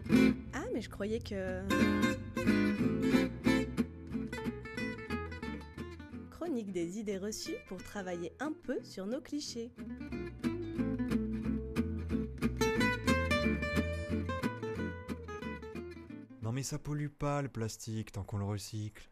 Ah, mais je croyais que... Chronique des idées reçues pour travailler un peu sur nos clichés. Non mais ça pollue pas le plastique tant qu'on le recycle.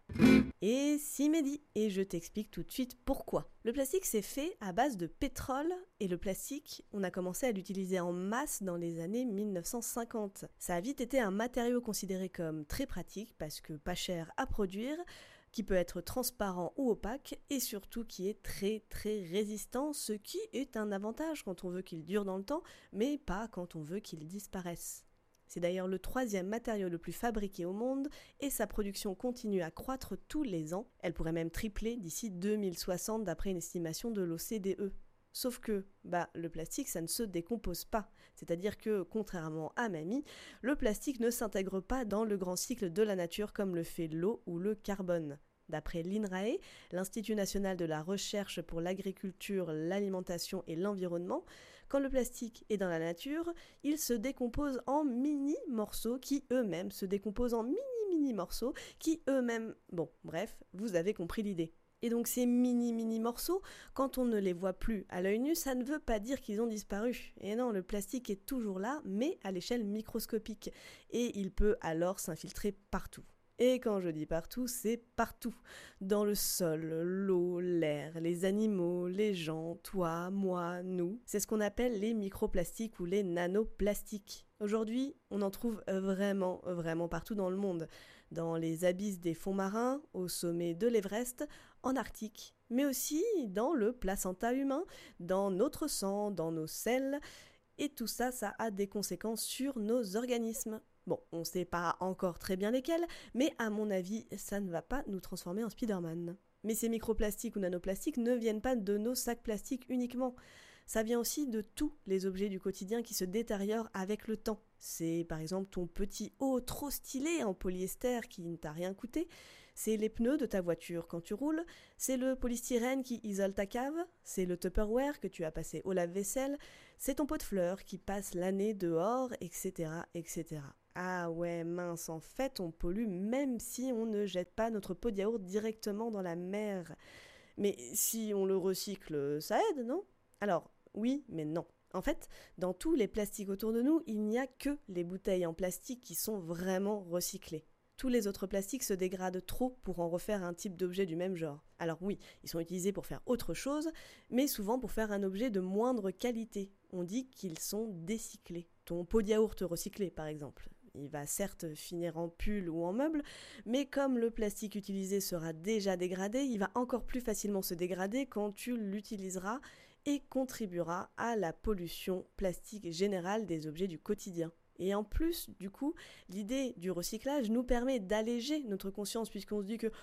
Et si Mehdi, et je t'explique tout de suite pourquoi. Le plastique c'est fait à base de pétrole et le plastique, on a commencé à l'utiliser en masse dans les années 1950. Ça a vite été un matériau considéré comme très pratique parce que pas cher à produire, qui peut être transparent ou opaque et surtout qui est très très résistant, ce qui est un avantage quand on veut qu'il dure dans le temps, mais pas quand on veut qu'il disparaisse. C'est d'ailleurs le 3e matériau le plus fabriqué au monde et sa production continue à croître tous les ans. Elle pourrait même tripler d'ici 2060 d'après une estimation de l'OCDE. Sauf que, le plastique, ça ne se décompose pas. C'est-à-dire que, contrairement à mamie, le plastique ne s'intègre pas dans le grand cycle de la nature comme le fait l'eau ou le carbone. D'après l'INRAE, l'Institut national de la recherche pour l'agriculture, l'alimentation et l'environnement, quand le plastique est dans la nature, il se décompose en mini-morceaux qui eux-mêmes se décomposent en mini-morceaux qui eux-mêmes... Bon, bref, vous avez compris l'idée. Et donc ces mini-morceaux, quand on ne les voit plus à l'œil nu, ça ne veut pas dire qu'ils ont disparu. Et non, le plastique est toujours là, mais à l'échelle microscopique. Et il peut alors s'infiltrer partout. Et quand je dis partout, c'est partout. Dans le sol, l'eau, l'air, les animaux, les gens, toi, moi, nous. C'est ce qu'on appelle les microplastiques ou les nanoplastiques. Aujourd'hui, on en trouve vraiment partout dans le monde. Dans les abysses des fonds marins, au sommet de l'Everest, en Arctique, mais aussi dans le placenta humain, dans notre sang, dans nos selles. Et tout ça, ça a des conséquences sur nos organismes. Bon, on ne sait pas encore très bien lesquels, mais à mon avis, ça ne va pas nous transformer en Spider-Man. Mais ces microplastiques ou nanoplastiques ne viennent pas de nos sacs plastiques uniquement. Ça vient aussi de tous les objets du quotidien qui se détériorent avec le temps. C'est par exemple ton petit haut trop stylé en polyester qui ne t'a rien coûté. C'est les pneus de ta voiture quand tu roules. C'est le polystyrène qui isole ta cave. C'est le Tupperware que tu as passé au lave-vaisselle. C'est ton pot de fleurs qui passe l'année dehors, etc., etc. Ah ouais, mince, en fait, on pollue même si on ne jette pas notre pot de yaourt directement dans la mer. Mais si on le recycle, ça aide, non ? Alors, oui, mais non. En fait, dans tous les plastiques autour de nous, il n'y a que les bouteilles en plastique qui sont vraiment recyclées. Tous les autres plastiques se dégradent trop pour en refaire un type d'objet du même genre. Alors oui, ils sont utilisés pour faire autre chose, mais souvent pour faire un objet de moindre qualité. On dit qu'ils sont décyclés. Ton pot de yaourt recyclé, par exemple. Il va certes finir en pull ou en meuble, mais comme le plastique utilisé sera déjà dégradé, il va encore plus facilement se dégrader quand tu l'utiliseras et contribuera à la pollution plastique générale des objets du quotidien. Et en plus, du coup, l'idée du recyclage nous permet d'alléger notre conscience puisqu'on se dit que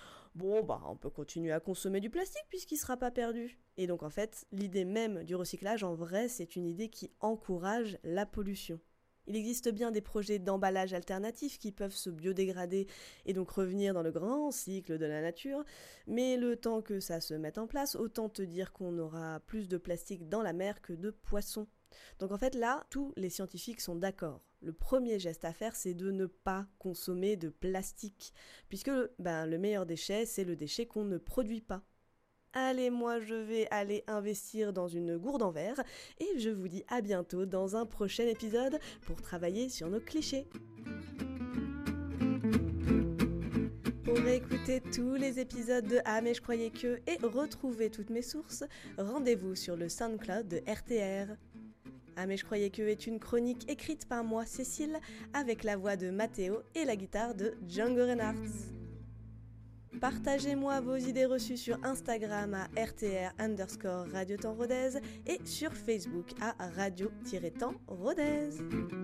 on peut continuer à consommer du plastique puisqu'il ne sera pas perdu. Et donc en fait, l'idée même du recyclage, en vrai, c'est une idée qui encourage la pollution. Il existe bien des projets d'emballage alternatifs qui peuvent se biodégrader et donc revenir dans le grand cycle de la nature, mais le temps que ça se mette en place, autant te dire qu'on aura plus de plastique dans la mer que de poissons. Donc en fait là, tous les scientifiques sont d'accord. Le premier geste à faire, c'est de ne pas consommer de plastique, puisque le meilleur déchet, c'est le déchet qu'on ne produit pas. Allez, moi je vais aller investir dans une gourde en verre et je vous dis à bientôt dans un prochain épisode pour travailler sur nos clichés. Pour écouter tous les épisodes de Ah mais je croyais que et retrouver toutes mes sources, rendez-vous sur le SoundCloud de RTR. Ah mais je croyais que est une chronique écrite par moi Cécile avec la voix de Mathéo et la guitare de Django Reinhardt. Partagez-moi vos idées reçues sur Instagram à RTR_Radio Temps Rodez et sur Facebook à Radio-Temps Rodez.